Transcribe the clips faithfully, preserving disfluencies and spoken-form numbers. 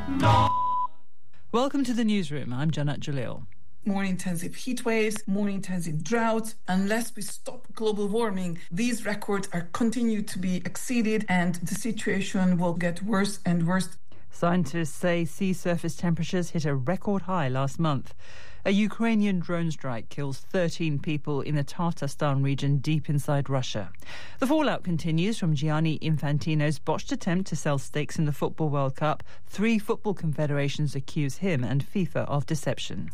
Welcome to the newsroom. I'm Janat Jalil. More intensive heat waves, more intensive droughts. Unless we stop global warming, these records are continue to be exceeded and the situation will get worse and worse. Scientists say sea surface temperatures hit a record high last month. A Ukrainian drone strike kills thirteen people in the Tatarstan region deep inside Russia. The fallout continues from Gianni Infantino's botched attempt to sell stakes in the Football World Cup. Three football confederations accuse him and FIFA of deception.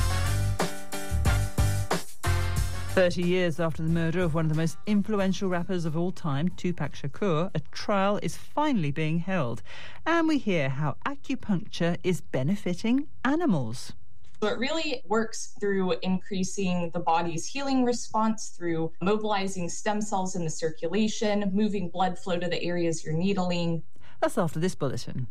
Thirty years after the murder of one of the most influential rappers of all time, Tupac Shakur, a trial is finally being held. And we hear how acupuncture is benefiting animals. So it really works through increasing the body's healing response, through mobilizing stem cells in the circulation, moving blood flow to the areas you're needling. That's after this bulletin.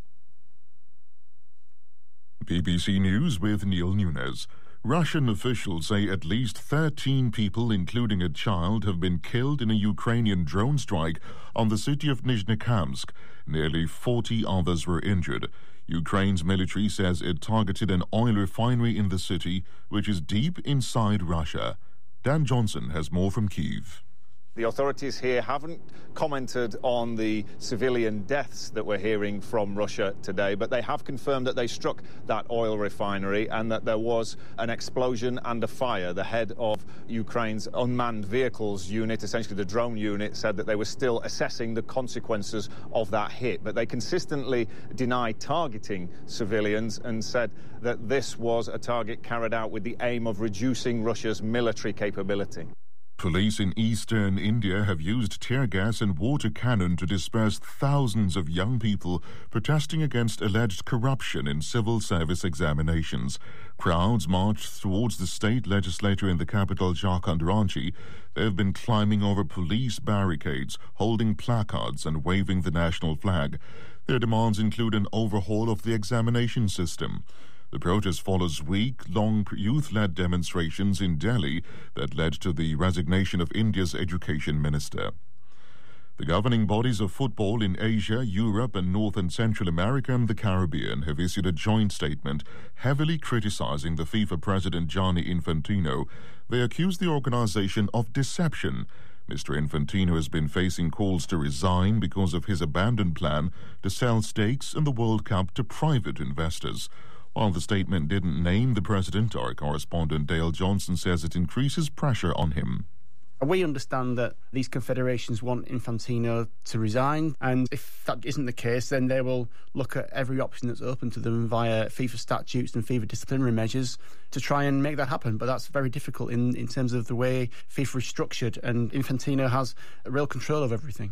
B B C News with Neil Nunes. Russian officials say at least thirteen people, including a child, have been killed in a Ukrainian drone strike on the city of Nizhnekamsk. Nearly forty others were injured. Ukraine's military says it targeted an oil refinery in the city, which is deep inside Russia. Dan Johnson has more from Kyiv. The authorities here haven't commented on the civilian deaths that we're hearing from Russia today, but they have confirmed that they struck that oil refinery and that there was an explosion and a fire. The head of Ukraine's unmanned vehicles unit, essentially the drone unit, said that they were still assessing the consequences of that hit. But they consistently deny targeting civilians and said that this was a target carried out with the aim of reducing Russia's military capability. Police in eastern India have used tear gas and water cannon to disperse thousands of young people protesting against alleged corruption in civil service examinations. Crowds marched towards the state legislature in the capital, Jharkhand, Ranchi. They have been climbing over police barricades, holding placards and waving the national flag. Their demands include an overhaul of the examination system. The protest follows week-long youth-led demonstrations in Delhi that led to the resignation of India's education minister. The governing bodies of football in Asia, Europe and North and Central America and the Caribbean have issued a joint statement heavily criticizing the FIFA president Gianni Infantino. They accuse the organization of deception. Mister Infantino has been facing calls to resign because of his abandoned plan to sell stakes in the World Cup to private investors. While the statement didn't name the president, our correspondent Dale Johnson says it increases pressure on him. We understand that these confederations want Infantino to resign, and if that isn't the case, then they will look at every option that's open to them via FIFA statutes and FIFA disciplinary measures to try and make that happen. But that's very difficult in, in terms of the way FIFA is structured, and Infantino has real control of everything.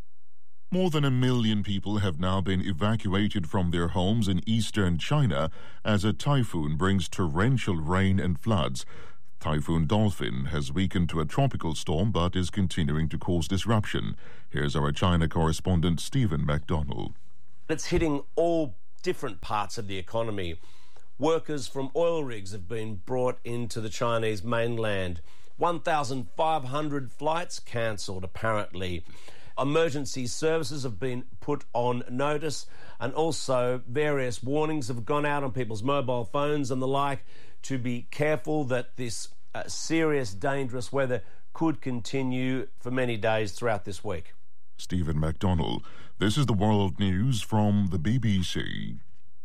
More than a million people have now been evacuated from their homes in eastern China as a typhoon brings torrential rain and floods. Typhoon Dolphin has weakened to a tropical storm but is continuing to cause disruption. Here's our China correspondent Stephen McDonald. It's hitting all different parts of the economy. Workers from oil rigs have been brought into the Chinese mainland. one thousand five hundred flights cancelled, apparently. Emergency services have been put on notice, and also various warnings have gone out on people's mobile phones and the like to be careful that this uh, serious, dangerous weather could continue for many days throughout this week. Stephen McDonald. This is the World News from the B B C.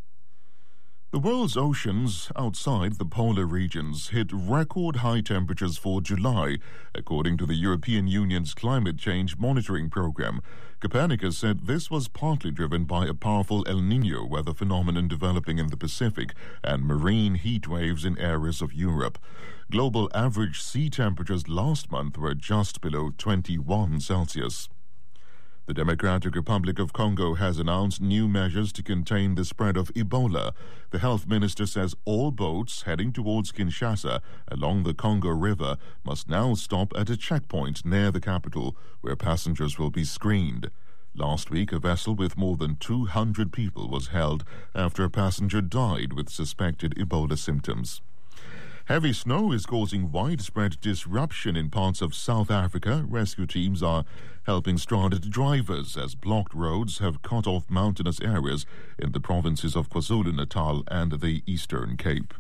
The world's oceans outside the polar regions hit record high temperatures for July, according to the European Union's climate change monitoring program. Copernicus said this was partly driven by a powerful El Niño weather phenomenon developing in the Pacific and marine heat waves in areas of Europe. Global average sea temperatures last month were just below twenty-one Celsius. The Democratic Republic of Congo has announced new measures to contain the spread of Ebola. The health minister says all boats heading towards Kinshasa along the Congo River must now stop at a checkpoint near the capital, where passengers will be screened. Last week, a vessel with more than two hundred people was held after a passenger died with suspected Ebola symptoms. Heavy snow is causing widespread disruption in parts of South Africa. Rescue teams are helping stranded drivers as blocked roads have cut off mountainous areas in the provinces of KwaZulu-Natal and the Eastern Cape.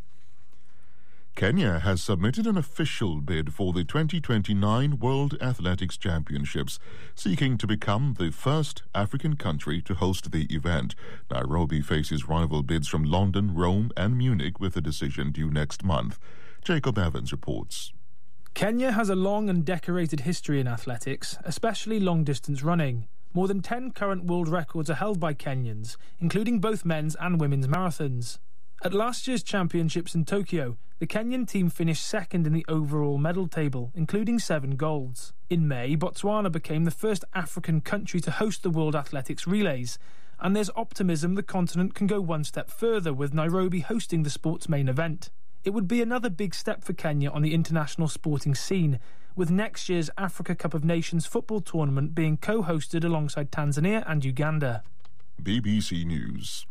Kenya has submitted an official bid for the twenty twenty-nine World Athletics Championships, seeking to become the first African country to host the event. Nairobi faces rival bids from London, Rome and Munich with a decision due next month. Jacob Evans reports. Kenya has a long and decorated history in athletics, especially long-distance running. More than ten current world records are held by Kenyans, including both men's and women's marathons. At last year's championships in Tokyo, the Kenyan team finished second in the overall medal table, including seven golds. In May, Botswana became the first African country to host the World Athletics Relays, and there's optimism the continent can go one step further with Nairobi hosting the sport's main event. It would be another big step for Kenya on the international sporting scene, with next year's Africa Cup of Nations football tournament being co-hosted alongside Tanzania and Uganda. B B C News.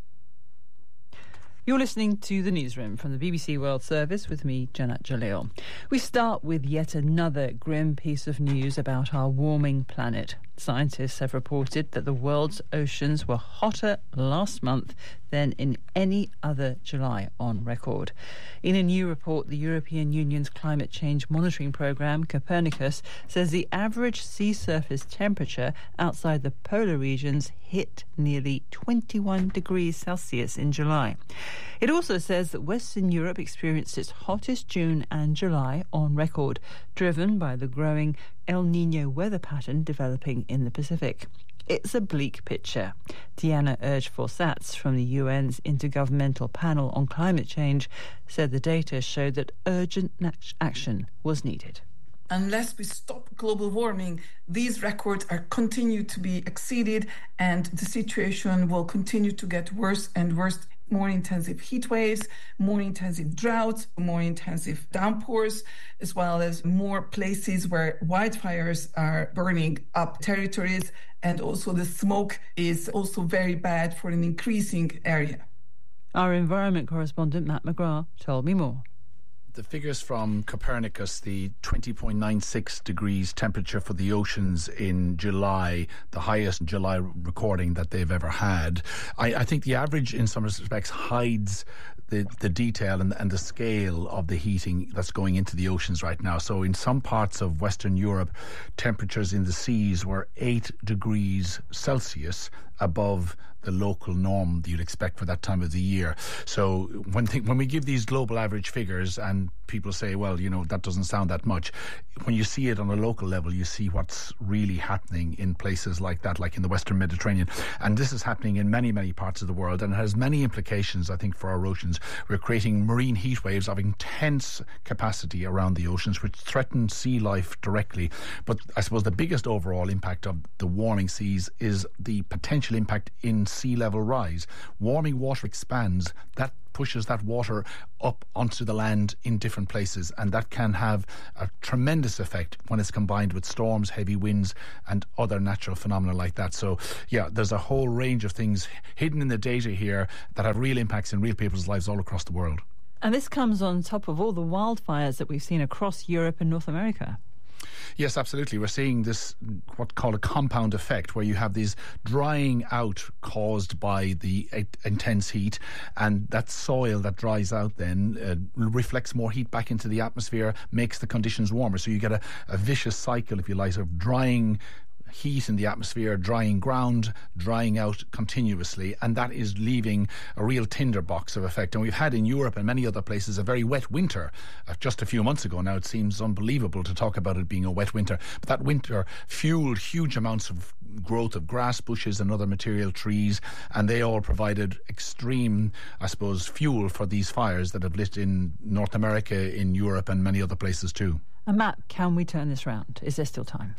You're listening to The Newsroom from the B B C World Service with me, Janat Jalil. We start with yet another grim piece of news about our warming planet. Scientists have reported that the world's oceans were hotter last month than in any other July on record. In a new report, the European Union's climate change monitoring programme, Copernicus, says the average sea surface temperature outside the polar regions hit nearly twenty-one degrees Celsius in July. It also says that Western Europe experienced its hottest June and July on record, driven by the growing El Niño weather pattern developing in the Pacific. It's a bleak picture. Diana Erge-Forsatz from the U N's Intergovernmental Panel on Climate Change said the data showed that urgent action was needed. Unless we stop global warming, these records are continue to be exceeded and the situation will continue to get worse and worse. More intensive heat waves, more intensive droughts, more intensive downpours, as well as more places where wildfires are burning up territories. And also the smoke is also very bad for an increasing area. Our environment correspondent Matt McGrath told me more. The figures from Copernicus, the twenty point nine six degrees temperature for the oceans in July, the highest July recording that they've ever had. I, I think the average in some respects hides the, the detail and, and the scale of the heating that's going into the oceans right now. So in some parts of Western Europe, temperatures in the seas were eight degrees Celsius above the local norm that you'd expect for that time of the year. So when th- when we give these global average figures and people say, well, you know, that doesn't sound that much, when you see it on a local level, you see what's really happening in places like that, like in the Western Mediterranean. And this is happening in many, many parts of the world, and it has many implications, I think, for our oceans. We're creating marine heat waves of intense capacity around the oceans, which threaten sea life directly. But I suppose the biggest overall impact of the warming seas is the potential impact in sea level rise. Warming water expands, that pushes that water up onto the land in different places, and that can have a tremendous effect when it's combined with storms, heavy winds and other natural phenomena like that. So yeah, there's a whole range of things hidden in the data here that have real impacts in real people's lives all across the world. And this comes on top of all the wildfires that we've seen across Europe and North America. Yes, absolutely. We're seeing this, what's called a compound effect, where you have these drying out caused by the intense heat, and that soil that dries out then uh, reflects more heat back into the atmosphere, makes the conditions warmer. So you get a, a vicious cycle, if you like, of drying heat in the atmosphere, drying ground, drying out continuously, and that is leaving a real tinderbox of effect. And we've had in Europe and many other places a very wet winter. Uh, just a few months ago now, it seems unbelievable to talk about it being a wet winter, but that winter fueled huge amounts of growth of grass, bushes and other material trees, and they all provided extreme, I suppose, fuel for these fires that have lit in North America, in Europe and many other places too. And Matt, can we turn this round? Is there still time?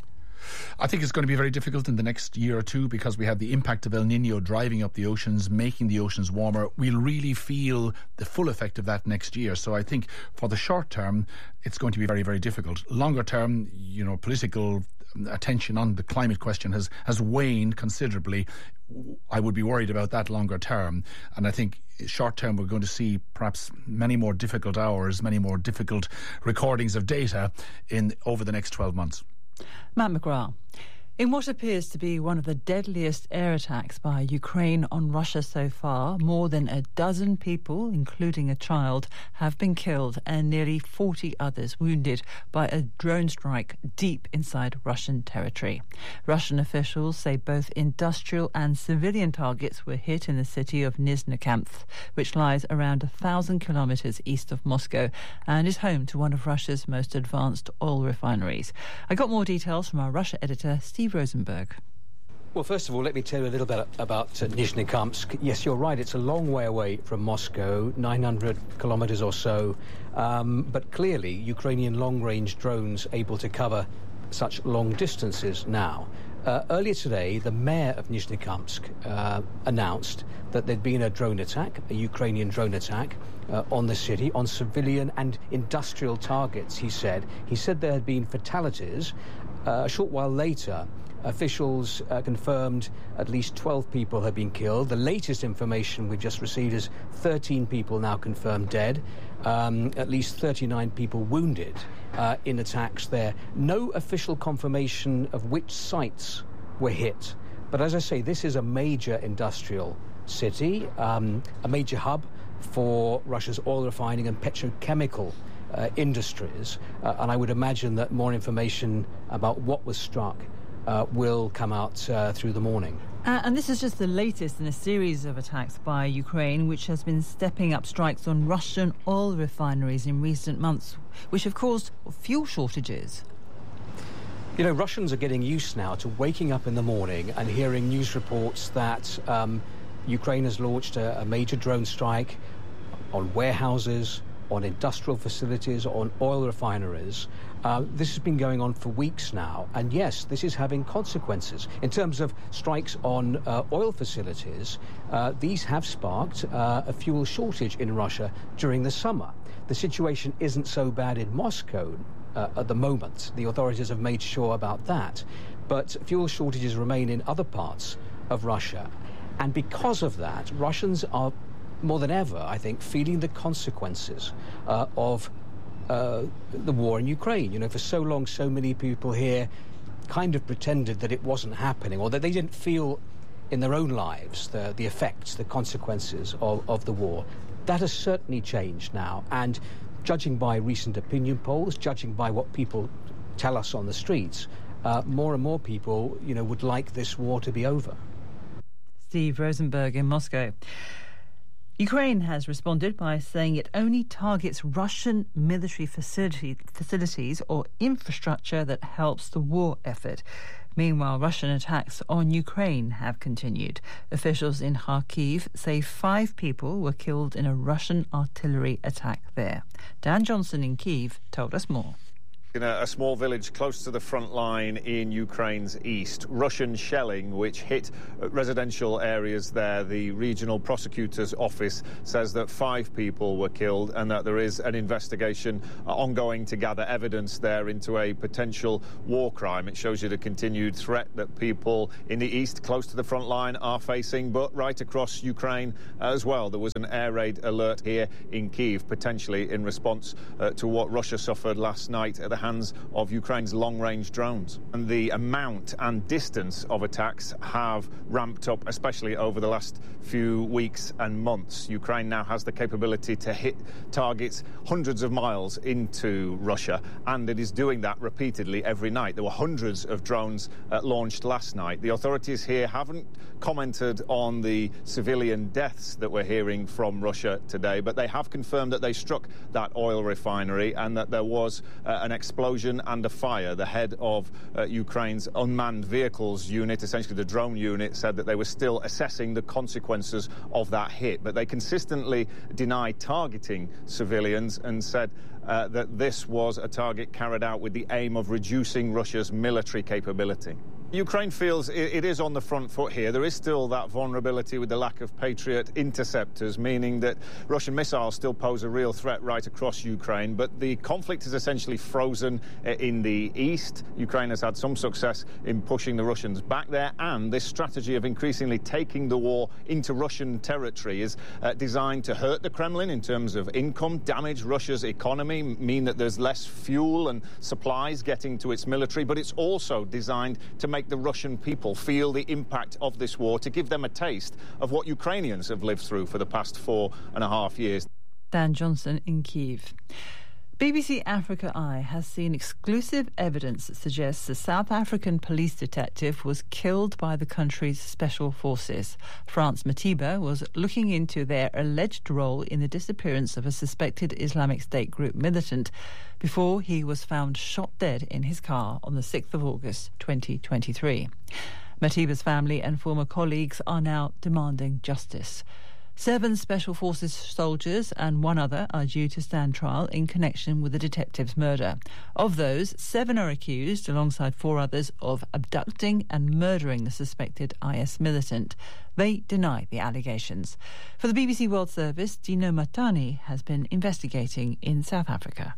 I think it's going to be very difficult in the next year or two, because we have the impact of El Niño driving up the oceans, making the oceans warmer. We'll really feel the full effect of that next year. So I think for the short term, it's going to be very, very difficult. Longer term, you know, political attention on the climate question has, has waned considerably. I would be worried about that longer term. And I think short term we're going to see perhaps many more difficult hours, many more difficult recordings of data in over the next twelve months. Matt McGrath. In what appears to be one of the deadliest air attacks by Ukraine on Russia so far, more than a dozen people, including a child, have been killed and nearly forty others wounded by a drone strike deep inside Russian territory. Russian officials say both industrial and civilian targets were hit in the city of Nizhny-Kamsk, which lies around a thousand kilometres east of Moscow and is home to one of Russia's most advanced oil refineries. I got more details from our Russia editor, Steve Rosenberg. Well, first of all, let me tell you a little bit about uh, Nizhny-Kamsk. Yes, you're right, it's a long way away from Moscow, nine hundred kilometres or so, um, but clearly Ukrainian long-range drones able to cover such long distances now. Uh, earlier today, the mayor of Nizhny-Kamsk uh, announced that there'd been a drone attack, a Ukrainian drone attack, uh, on the city, on civilian and industrial targets, he said. He said there had been fatalities. Uh, a short while later, officials uh, confirmed at least twelve people had been killed. The latest information we've just received is thirteen people now confirmed dead, um, at least thirty-nine people wounded uh, in attacks there. No official confirmation of which sites were hit. But as I say, this is a major industrial city, um, a major hub for Russia's oil refining and petrochemical uh, industries. Uh, and I would imagine that more information about what was struck Uh, will come out uh, through the morning. Uh, and this is just the latest in a series of attacks by Ukraine, which has been stepping up strikes on Russian oil refineries in recent months, which have caused fuel shortages. You know, Russians are getting used now to waking up in the morning and hearing news reports that um, Ukraine has launched a, a major drone strike on warehouses, on industrial facilities, on oil refineries. Uh, this has been going on for weeks now, and yes, this is having consequences. In terms of strikes on uh, oil facilities, uh, these have sparked uh, a fuel shortage in Russia during the summer. The situation isn't so bad in Moscow uh, at the moment. The authorities have made sure about that. But fuel shortages remain in other parts of Russia. And because of that, Russians are more than ever, I think, feeling the consequences uh, of uh, the war in Ukraine. You know, for so long, so many people here kind of pretended that it wasn't happening, or that they didn't feel in their own lives the, the effects, the consequences of, of the war. That has certainly changed now. And judging by recent opinion polls, judging by what people tell us on the streets, uh, more and more people, you know, would like this war to be over. Steve Rosenberg in Moscow. Ukraine has responded by saying it only targets Russian military facility, facilities or infrastructure that helps the war effort. Meanwhile, Russian attacks on Ukraine have continued. Officials in Kharkiv say five people were killed in a Russian artillery attack there. Dan Johnson in Kyiv told us more. In a, a small village close to the front line in Ukraine's east, Russian shelling which hit residential areas there. The regional prosecutor's office says that five people were killed and that there is an investigation ongoing to gather evidence there into a potential war crime. It shows you the continued threat that people in the east close to the front line are facing, but right across Ukraine as well. There was an air raid alert here in Kyiv, potentially in response uh, to what Russia suffered last night at the hands of Ukraine's long-range drones. And the amount and distance of attacks have ramped up, especially over the last few weeks and months. Ukraine now has the capability to hit targets hundreds of miles into Russia, and it is doing that repeatedly every night. There were hundreds of drones uh, launched last night. The authorities here haven't commented on the civilian deaths that we're hearing from Russia today, but they have confirmed that they struck that oil refinery and that there was uh, an explosion and a fire. The head of uh, Ukraine's unmanned vehicles unit, essentially the drone unit, said that they were still assessing the consequences of that hit. But they consistently denied targeting civilians and said uh, that this was a target carried out with the aim of reducing Russia's military capability. Ukraine feels it is on the front foot here. There is still that vulnerability with the lack of Patriot interceptors, meaning that Russian missiles still pose a real threat right across Ukraine. But the conflict is essentially frozen in the east. Ukraine has had some success in pushing the Russians back there, and this strategy of increasingly taking the war into Russian territory is uh, designed to hurt the Kremlin in terms of income, damage Russia's economy, mean that there's less fuel and supplies getting to its military, but it's also designed to make the Russian people feel the impact of this war, to give them a taste of what Ukrainians have lived through for the past four and a half years. Dan Johnson in Kyiv. B B C Africa Eye has seen exclusive evidence that suggests a South African police detective was killed by the country's special forces. Frans Matiba was looking into their alleged role in the disappearance of a suspected Islamic State group militant before he was found shot dead in his car on the sixth of August twenty twenty-three. Matiba's family and former colleagues are now demanding justice. Seven Special Forces soldiers and one other are due to stand trial in connection with the detective's murder. Of those, seven are accused, alongside four others, of abducting and murdering the suspected I S militant. They deny the allegations. For the B B C World Service, Dino Matani has been investigating in South Africa.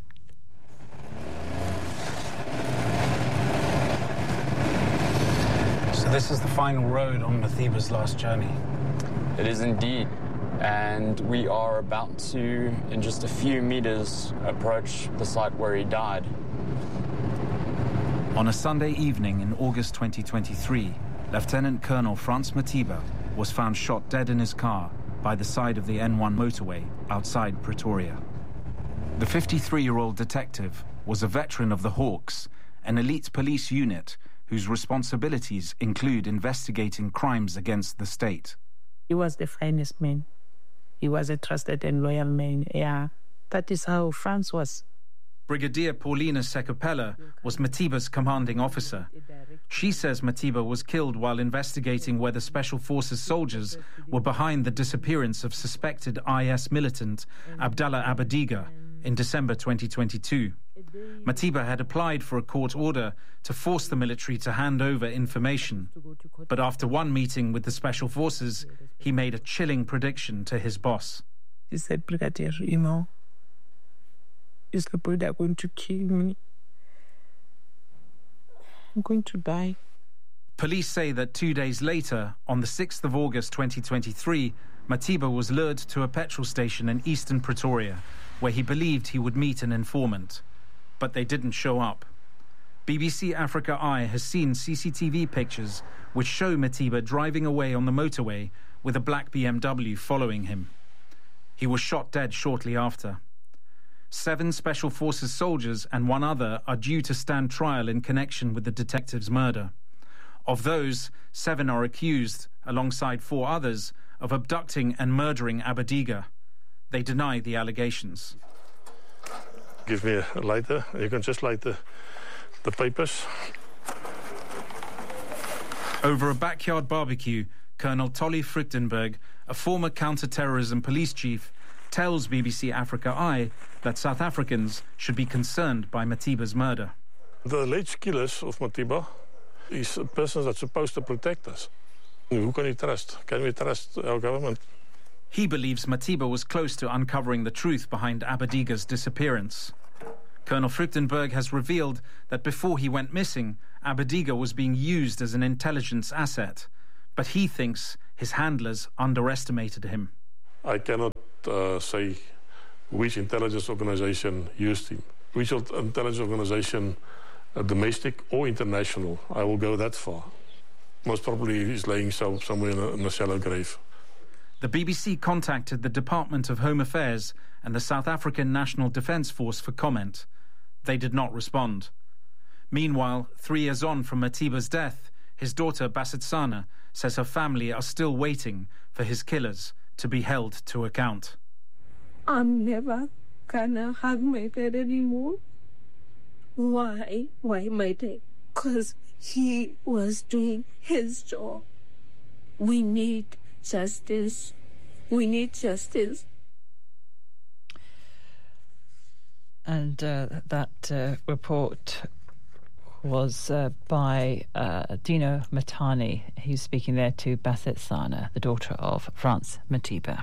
So this is the final road on Matiba's last journey. It is indeed. And we are about to, in just a few meters, approach the site where he died. On a Sunday evening in August twenty twenty-three, Lieutenant Colonel Frans Matiba was found shot dead in his car by the side of the N one motorway outside Pretoria. The fifty-three-year-old detective was a veteran of the Hawks, an elite police unit whose responsibilities include investigating crimes against the state. He was the finest man. He was a trusted and loyal man. Yeah, that is how Frans was. Brigadier Paulina Sekupela was Matiba's commanding officer. She says Matiba was killed while investigating whether Special Forces soldiers were behind the disappearance of suspected I S militant Abdallah Abadiga in December twenty twenty-two. Matiba had applied for a court order to force the military to hand over information. But after one meeting with the Special Forces, he made a chilling prediction to his boss. He said, Brigadier, you know, is the boy that going to kill me? I'm going to die. Police say that two days later, on the sixth of August twenty twenty-three, Matiba was lured to a petrol station in eastern Pretoria, where he believed he would meet an informant. But they didn't show up. B B C Africa Eye has seen C C T V pictures which show Matiba driving away on the motorway with a black B M W following him. He was shot dead shortly after. Seven Special Forces soldiers and one other are due to stand trial in connection with the detective's murder. Of those, seven are accused, alongside four others, of abducting and murdering Abadiga. They deny the allegations. Give me a lighter. You can just light the, the papers. Over a backyard barbecue, Colonel Tolly Fruchtenberg, a former counter-terrorism police chief, tells B B C Africa Eye that South Africans should be concerned by Matiba's murder. The alleged killers of Matiba is a person that's supposed to protect us. Who can we trust? Can we trust our government? He believes Matiba was close to uncovering the truth behind Abadiga's disappearance. Colonel Fruchtenberg has revealed that before he went missing, Abadiga was being used as an intelligence asset, but he thinks his handlers underestimated him. I cannot uh, say which intelligence organization used him. Which intelligence organization, uh, domestic or international, I will go that far. Most probably he's laying some, somewhere in a, in a shallow grave. The B B C contacted the Department of Home Affairs and the South African National Defence Force for comment. They did not respond. Meanwhile, three years on from Matiba's death, his daughter Basetsana says her family are still waiting for his killers to be held to account. I'm never gonna hug my dad anymore. Why? Why my dad? Because he was doing his job. We need justice. We need justice. And uh, that uh, report was uh, by uh, Dino Matani. He was speaking there to Bassett Sana, the daughter of France Matiba.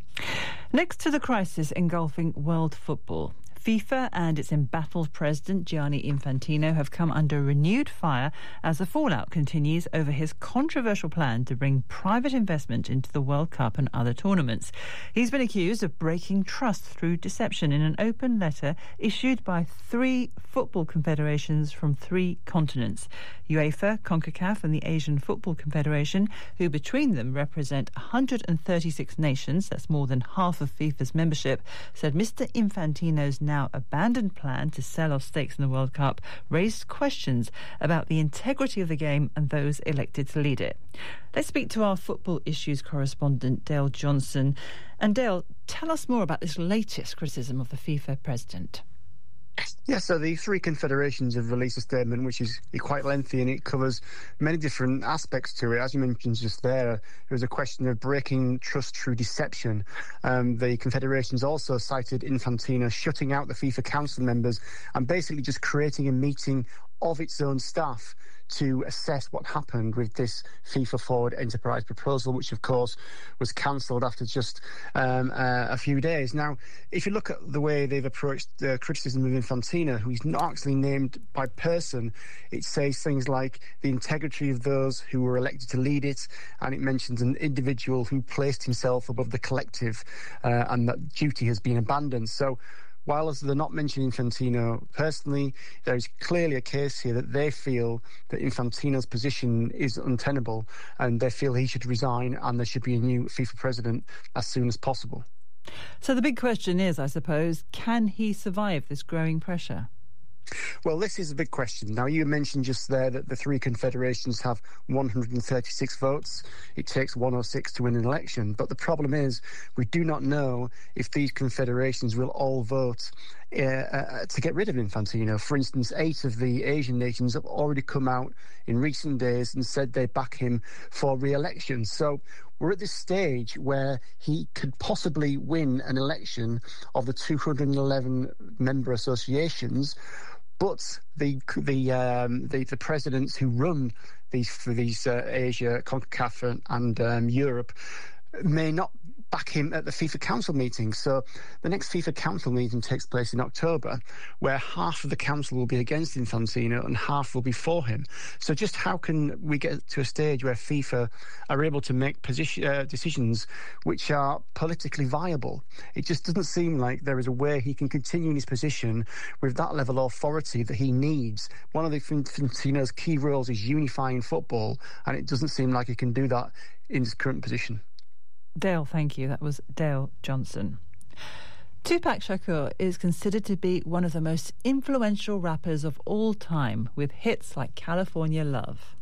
Next to the crisis engulfing world football, FIFA and its embattled president, Gianni Infantino, have come under renewed fire as the fallout continues over his controversial plan to bring private investment into the World Cup and other tournaments. He's been accused of breaking trust through deception in an open letter issued by three football confederations from three continents: UEFA, CONCACAF and the Asian Football Confederation, who between them represent one hundred thirty-six nations, that's more than half of FIFA's membership, said Mister Infantino's now abandoned plan to sell off stakes in the World Cup raised questions about the integrity of the game and those elected to lead it. Let's speak to our football issues correspondent, Dale Johnson. And Dale, tell us more about this latest criticism of the FIFA president. Yeah, so the three confederations have released a statement which is quite lengthy and it covers many different aspects to it. As you mentioned just there, it was a question of breaking trust through deception. Um, the confederations also cited Infantino shutting out the FIFA Council members and basically just creating a meeting of its own staff to assess what happened with this FIFA Forward Enterprise proposal, which of course was cancelled after just um, uh, a few days. Now, if you look at the way they've approached the criticism of Infantino, who is not actually named by person, it says things like the integrity of those who were elected to lead it, and it mentions an individual who placed himself above the collective, uh, and that duty has been abandoned. So while they're not mentioning Infantino personally, there is clearly a case here that they feel that Infantino's position is untenable and they feel he should resign and there should be a new FIFA president as soon as possible. So the big question is, I suppose, can he survive this growing pressure? Well, this is a big question. Now, you mentioned just there that the three confederations have one hundred thirty-six votes. It takes one hundred six to win an election. But the problem is we do not know if these confederations will all vote uh, uh, to get rid of Infantino. For instance, eight of the Asian nations have already come out in recent days and said they back him for re-election. So we're at this stage where he could possibly win an election of the two hundred eleven member associations, but the the um, the, the presidents who run these for these uh, Asia, CONCACAF and, and um, Europe may not back him at the FIFA Council meeting. So the next FIFA Council meeting takes place in October, where half of the council will be against Infantino and half will be for him. So just how can we get to a stage where FIFA are able to make position, uh, decisions which are politically viable? It just doesn't seem like there is a way he can continue in his position with that level of authority that he needs. One of the Infantino's key roles is unifying football, and it doesn't seem like he can do that in his current position. Dale, thank you. That was Dale Johnson. Tupac Shakur is considered to be one of the most influential rappers of all time, with hits like California Love.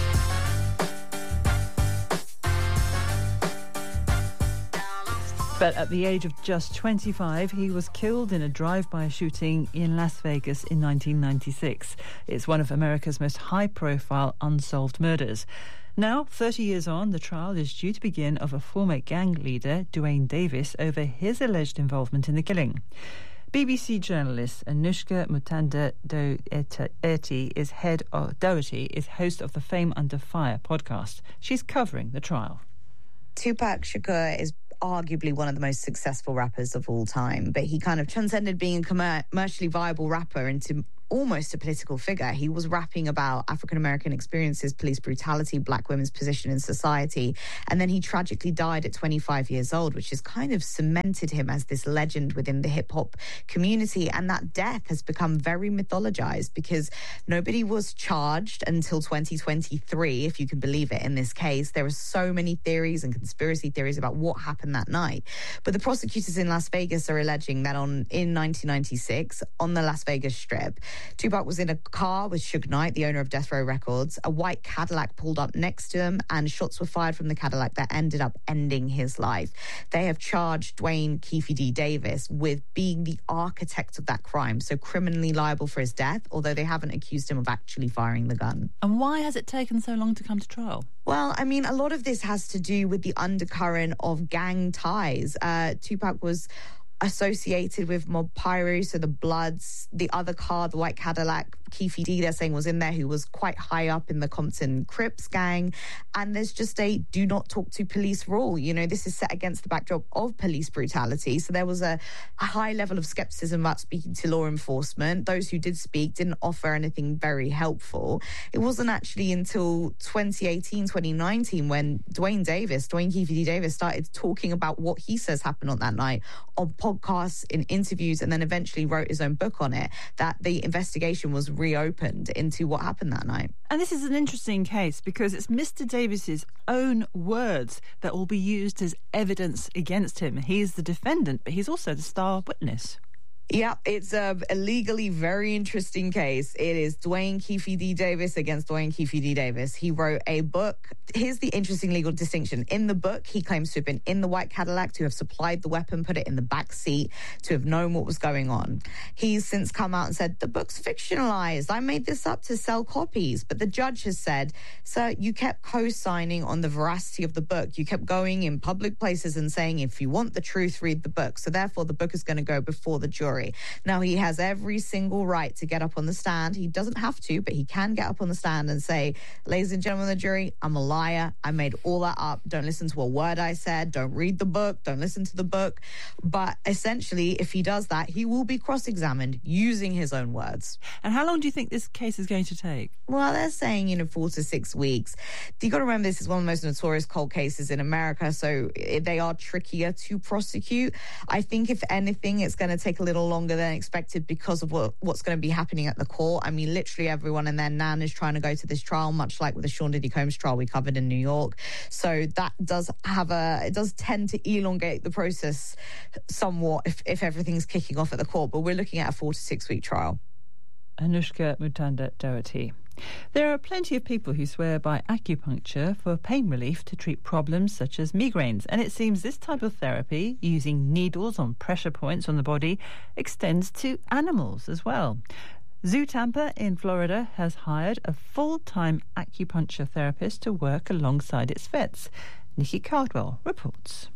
But at the age of just twenty-five, he was killed in a drive-by shooting in Las Vegas in nineteen ninety-six. It's one of America's most high-profile unsolved murders. Now, thirty years on, the trial is due to begin of a former gang leader, Duane Davis, over his alleged involvement in the killing. B B C journalist Anushka Mutanda Doherty is head of Doherty is host of the Fame Under Fire podcast. She's covering the trial. Tupac Shakur is arguably one of the most successful rappers of all time, but he kind of transcended being a commer- commercially viable rapper into almost a political figure. He was rapping about African-American experiences, police brutality, black women's position in society, and then he tragically died at twenty-five years old, which has kind of cemented him as this legend within the hip-hop community. And that death has become very mythologized because nobody was charged until twenty twenty-three, if you can believe it, in this case. There are so many theories and conspiracy theories about what happened that night. But the prosecutors in Las Vegas are alleging that on in nineteen ninety-six, on the Las Vegas Strip, Tupac was in a car with Suge Knight, the owner of Death Row Records. A white Cadillac pulled up next to him and shots were fired from the Cadillac that ended up ending his life. They have charged Duane Keefe D. Davis with being the architect of that crime, so criminally liable for his death, although they haven't accused him of actually firing the gun. And why has it taken so long to come to trial? Well, I mean, a lot of this has to do with the undercurrent of gang ties. Uh, Tupac was associated with Mob Pyru, so the Bloods, the other car, the white Cadillac, Keffe D, they're saying was in there, who was quite high up in the Compton Crips gang. And there's just a do not talk to police rule. You know, this is set against the backdrop of police brutality. So there was a, a high level of skepticism about speaking to law enforcement. Those who did speak didn't offer anything very helpful. It wasn't actually until twenty eighteen, twenty nineteen when Dwayne Davis, Dwayne Keffe D Davis, started talking about what he says happened on that night on podcasts, in interviews, and then eventually wrote his own book on it, that the investigation was reopened into what happened that night. And this is an interesting case because it's Mister Davis's own words that will be used as evidence against him. He is the defendant, but he's also the star witness. Yeah, it's a, a legally very interesting case. It is Dwayne Keffe D Davis against Dwayne Keffe D Davis. He wrote a book. Here's the interesting legal distinction. In the book, he claims to have been in the white Cadillac, to have supplied the weapon, put it in the back seat, to have known what was going on. He's since come out and said, the book's fictionalized. I made this up to sell copies. But the judge has said, sir, you kept co-signing on the veracity of the book. You kept going in public places and saying, if you want the truth, read the book. So therefore, the book is going to go before the jury. Now, he has every single right to get up on the stand. He doesn't have to, but he can get up on the stand and say, ladies and gentlemen of the jury, I'm a liar. I made all that up. Don't listen to a word I said. Don't read the book. Don't listen to the book. But essentially, if he does that, he will be cross-examined using his own words. And how long do you think this case is going to take? Well, they're saying, you know, four to six weeks. You got to remember, this is one of the most notorious cold cases in America, so they are trickier to prosecute. I think, if anything, it's going to take a little longer than expected because of what, what's going to be happening at the court. I mean, literally everyone and their nan is trying to go to this trial, much like with the Sean Diddy Combs trial we covered in New York. So that does have a, it does tend to elongate the process somewhat if, if everything's kicking off at the court. But we're looking at a four to six week trial. Anushka Mutanda-Doherty. There are plenty of people who swear by acupuncture for pain relief to treat problems such as migraines, and it seems this type of therapy, using needles on pressure points on the body, extends to animals as well. Zoo Tampa in Florida has hired a full-time acupuncture therapist to work alongside its vets. Nikki Cardwell reports.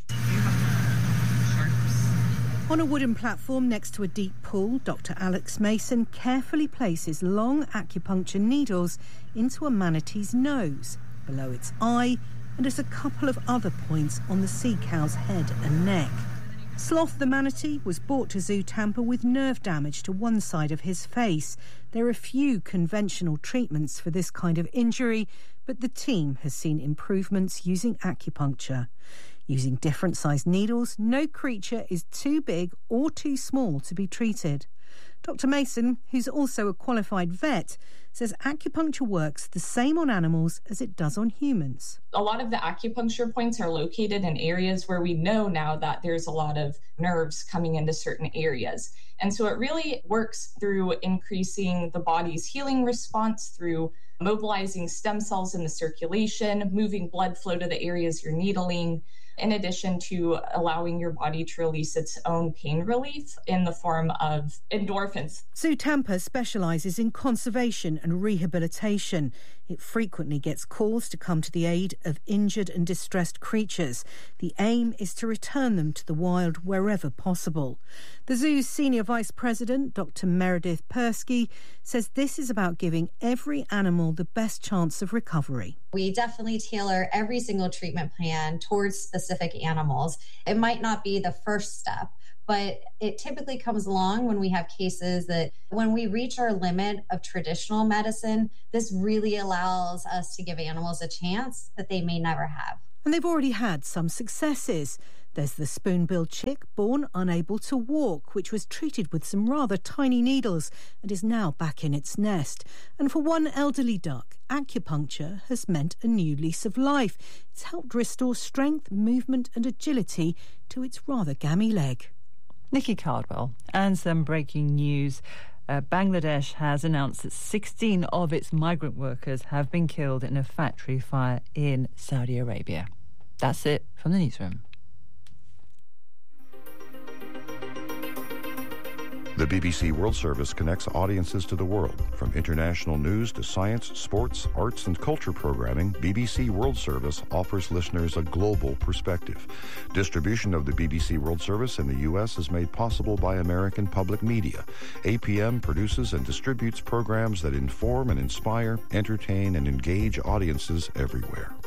On a wooden platform next to a deep pool, Doctor Alex Mason carefully places long acupuncture needles into a manatee's nose, below its eye, and at a couple of other points on the sea cow's head and neck. Sloth the manatee was brought to Zoo Tampa with nerve damage to one side of his face. There are few conventional treatments for this kind of injury, but the team has seen improvements using acupuncture. Using different sized needles, no creature is too big or too small to be treated. Doctor Mason, who's also a qualified vet, says acupuncture works the same on animals as it does on humans. A lot of the acupuncture points are located in areas where we know now that there's a lot of nerves coming into certain areas. And so it really works through increasing the body's healing response, through mobilizing stem cells in the circulation, moving blood flow to the areas you're needling, in addition to allowing your body to release its own pain relief in the form of endorphins. Zoo Tampa specialises in conservation and rehabilitation. It frequently gets calls to come to the aid of injured and distressed creatures. The aim is to return them to the wild wherever possible. The zoo's senior vice president, Doctor Meredith Persky, says this is about giving every animal the best chance of recovery. We definitely tailor every single treatment plan towards specific animals. It might not be the first step, but it typically comes along when we have cases that when we reach our limit of traditional medicine, this really allows us to give animals a chance that they may never have. And they've already had some successes. There's the spoon-billed chick born unable to walk, which was treated with some rather tiny needles and is now back in its nest. And for one elderly duck, acupuncture has meant a new lease of life. It's helped restore strength, movement and agility to its rather gammy leg. Nikki Cardwell. And some breaking news. Uh, Bangladesh has announced that sixteen of its migrant workers have been killed in a factory fire in Saudi Arabia. That's it from the newsroom. The B B C World Service connects audiences to the world. From international news to science, sports, arts, and culture programming, B B C World Service offers listeners a global perspective. Distribution of the B B C World Service in the U S is made possible by American Public Media. A P M produces and distributes programs that inform and inspire, entertain, and engage audiences everywhere.